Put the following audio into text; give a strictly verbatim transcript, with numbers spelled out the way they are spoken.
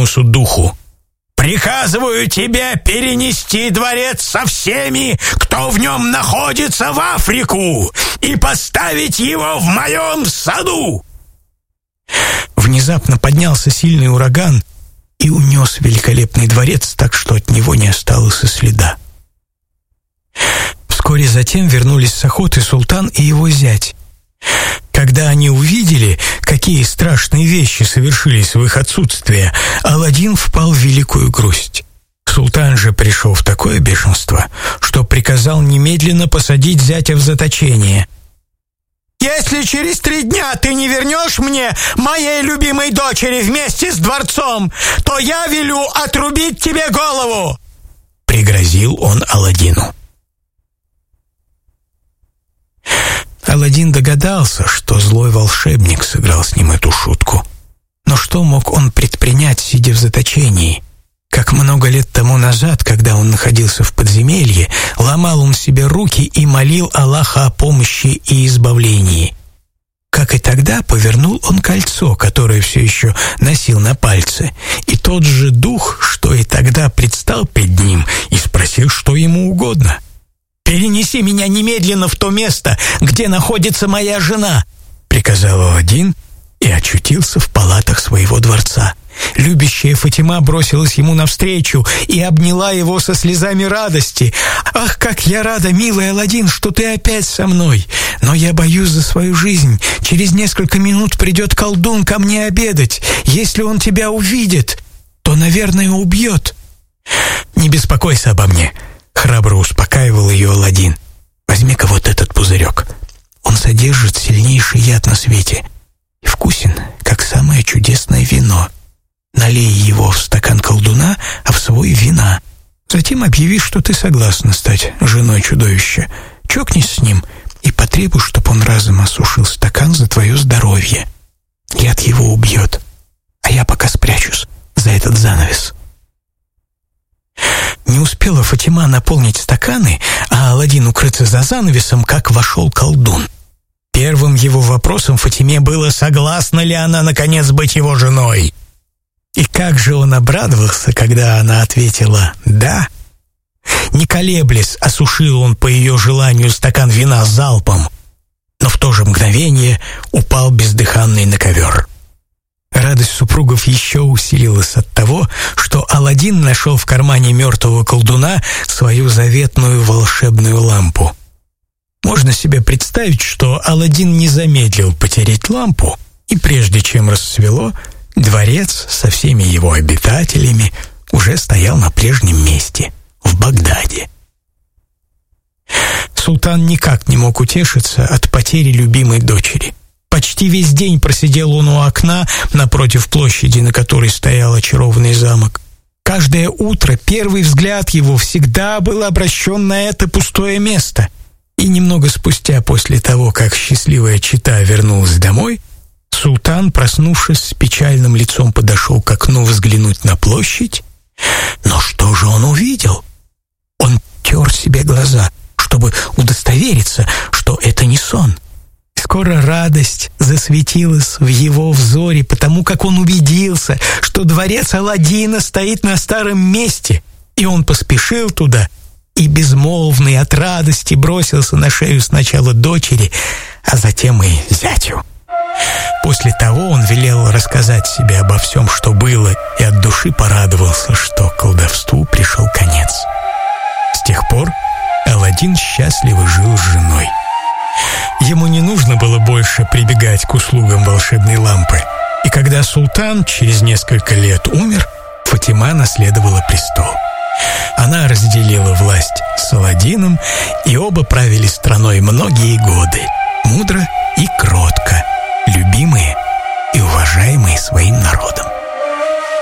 Янусу духу: «Приказываю тебе перенести дворец со всеми, кто в нем находится, в Африку, и поставить его в моем саду». Внезапно поднялся сильный ураган и унес великолепный дворец так, что от него не осталось и следа. Вскоре затем вернулись с охоты султан и его зять. Когда они увидели, какие страшные вещи совершились в их отсутствие, Аладдин впал в великую грусть. Султан же пришел в такое бешенство, что приказал немедленно посадить зятя в заточение. «Если через три дня ты не вернешь мне моей любимой дочери вместе с дворцом, то я велю отрубить тебе голову!» — пригрозил он Аладдину. Аладдин догадался, что злой волшебник сыграл с ним эту шутку. Но что мог он предпринять, сидя в заточении? Как много лет тому назад, когда он находился в подземелье, ломал он себе руки и молил Аллаха о помощи и избавлении. Как и тогда, повернул он кольцо, которое все еще носил на пальце, и тот же дух, что и тогда предстал перед ним, и спросил, что ему угодно. «Перенеси меня немедленно в то место, где находится моя жена», — приказал Аладдин и очутился в палатах своего дворца. Любящая Фатима бросилась ему навстречу и обняла его со слезами радости. «Ах, как я рада, милый Аладдин, что ты опять со мной! Но я боюсь за свою жизнь. Через несколько минут придет колдун ко мне обедать. Если он тебя увидит, то, наверное, убьет». «Не беспокойся обо мне», — храбро успокаивал ее Аладдин. «Возьми-ка вот этот пузырек. Он содержит сильнейший яд на свете и вкусен, как самое чудесное вино. Налей его в стакан колдуна, а в свой вина. Затем объяви, что ты согласна стать женой чудовища. Чокнись с ним и потребуй, чтобы он разом осушил стакан за твое здоровье. Яд его убьет, а я пока спрячусь за этот занавес». Не успела Фатима наполнить стаканы, а Аладдин укрыться за занавесом, как вошел колдун. Первым его вопросом Фатиме было, согласна ли она, наконец, быть его женой. И как же он обрадовался, когда она ответила «да». Не колеблясь, осушил он по ее желанию стакан вина залпом, но в то же мгновение упал бездыханный на ковер. Радость супругов еще усилилась от того, что Аладдин нашел в кармане мертвого колдуна свою заветную волшебную лампу. Можно себе представить, что Аладдин не замедлил потерять лампу, и прежде чем рассвело, дворец со всеми его обитателями уже стоял на прежнем месте, в Багдаде. Султан никак не мог утешиться от потери любимой дочери. Почти весь день просидел он у окна напротив площади, на которой стоял очарованный замок. Каждое утро первый взгляд его всегда был обращен на это пустое место. И немного спустя, после того, как счастливая чета вернулась домой, султан, проснувшись с печальным лицом, подошел к окну взглянуть на площадь. Но что же он увидел? Он тер себе глаза, чтобы удостовериться, что это не сон. Скоро радость засветилась в его взоре, потому как он убедился, что дворец Аладдина стоит на старом месте, и он поспешил туда и, безмолвный от радости, бросился на шею сначала дочери, а затем и зятю. После того он велел рассказать себе обо всем, что было, и от души порадовался, что колдовству пришел конец. С тех пор Аладдин счастливо жил с женой. Ему не нужно было больше прибегать к услугам волшебной лампы. И когда султан через несколько лет умер, Фатима наследовала престол. Она разделила власть с Аладдином, и оба правили страной многие годы, мудро и кротко, любимые и уважаемые своим